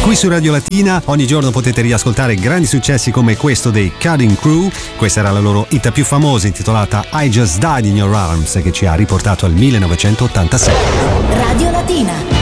Qui su Radio Latina ogni giorno potete riascoltare grandi successi come questo dei Cutting Crew. Questa era la loro hit più famosa, intitolata I Just Died in Your Arms, che ci ha riportato al 1986. Radio Latina.